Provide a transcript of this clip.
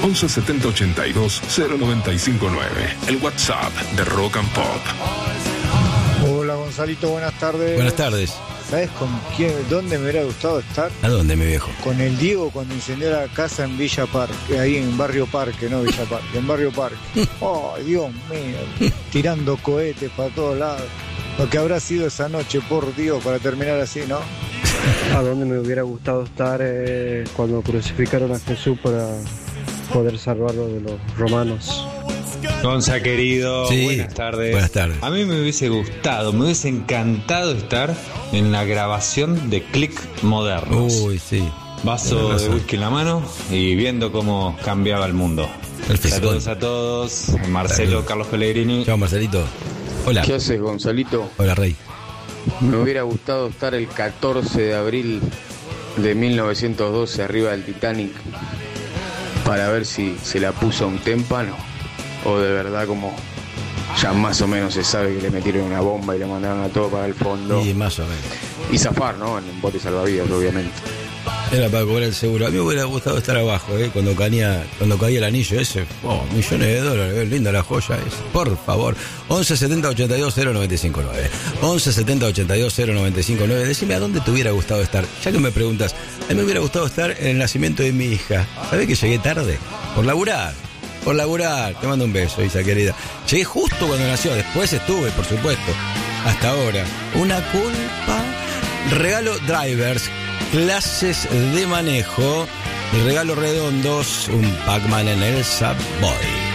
11 70 82 0959. El WhatsApp de Rock and Pop. Hola Gonzalito, buenas tardes. Buenas tardes. ¿Sabes con quién, dónde me hubiera gustado estar? ¿A dónde, mi viejo? Con el Diego cuando incendió la casa en Villa Parque, ahí en Barrio Parque, no Villa Parque, en Barrio Parque. Oh, Dios mío, tirando cohetes para todos lados. Lo que habrá sido esa noche, por Dios, para terminar así, ¿no? ¿A dónde me hubiera gustado estar cuando crucificaron a Jesús para poder salvarlo de los romanos? Gonza, querido, Sí, buenas tardes. buenas tardes. A mí me hubiese gustado, me hubiese encantado estar en la grabación de Click Modernos. Uy, sí. Vaso de whisky en la mano y viendo cómo cambiaba el mundo. Saludos a todos. Marcelo, Saludos. Carlos Pellegrini. Chao, Marcelito. Hola. ¿Qué haces, Gonzalito? Hola, Rey. Me hubiera gustado estar el 14 de abril de 1912 arriba del Titanic para ver si se la puso un témpano o de verdad como ya más o menos se sabe que le metieron una bomba y le mandaron a todo para el fondo. Y más o menos. Y zafar, ¿no? En un bote salvavidas, obviamente. Era para cobrar el seguro. A mí me hubiera gustado estar abajo, cuando caía el anillo ese. Oh, millones de dólares, linda la joya esa. Por favor. 11 70 82 0959. 11 70 82 0959. Decime a dónde te hubiera gustado estar. Ya que me preguntas, a mí me hubiera gustado estar en el nacimiento de mi hija. ¿Sabés que llegué tarde? Por laburar. Te mando un beso, Isa querida. Llegué justo cuando nació. Después estuve, por supuesto. Hasta ahora. Una culpa. Regalo drivers. Clases de manejo y regalos redondos, un Pac-Man en el Subway.